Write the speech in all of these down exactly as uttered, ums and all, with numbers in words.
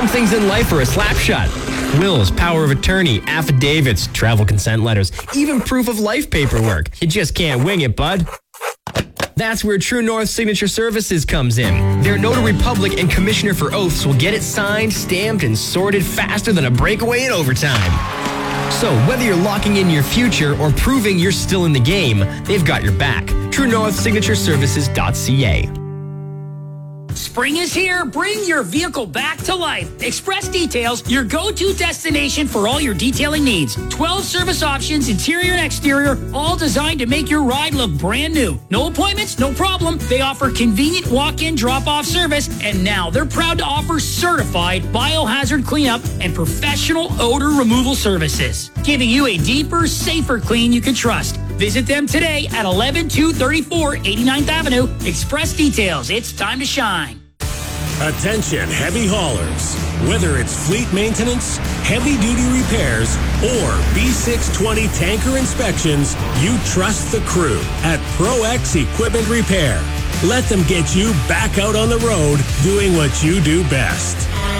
Some things in life are a slap shot. Wills, power of attorney, affidavits, travel consent letters, even proof of life paperwork. You just can't wing it, bud. That's where True North Signature Services comes in. Their notary public and commissioner for oaths will get it signed, stamped, and sorted faster than a breakaway in overtime. So whether you're locking in your future or proving you're still in the game, they've got your back. True North Signature Services dot C A. Spring is here. Bring your vehicle back to life. Express Details, your go-to destination for all your detailing needs. twelve service options, interior and exterior, all designed to make your ride look brand new. No appointments, no problem. They offer convenient walk-in drop-off service, and now they're proud to offer certified biohazard cleanup and professional odor removal services, giving you a deeper, safer clean you can trust. Visit them today at eleven two thirty-four eighty-ninth Avenue. Express Details. It's time to shine. Attention heavy haulers. Whether it's fleet maintenance, heavy-duty repairs, or B six twenty tanker inspections, you trust the crew at ProX Equipment Repair. Let them get you back out on the road doing what you do best.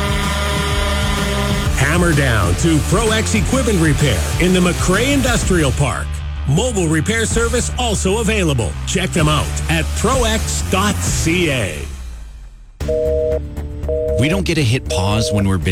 Hammer down to ProX Equipment Repair in the McRae Industrial Park. Mobile repair service also available. Check them out at pro x dot c a. We don't get to hit pause when we're busy.